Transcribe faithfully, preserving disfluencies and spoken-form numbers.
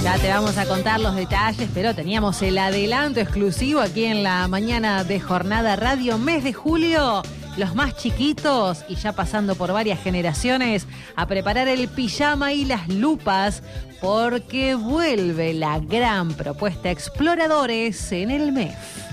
Ya te vamos a contar los detalles, pero teníamos el adelanto exclusivo aquí en la mañana de Jornada Radio, mes de julio. Los más chiquitos y ya pasando por varias generaciones a preparar el pijama y las lupas porque vuelve la gran propuesta Exploradores en el M E F.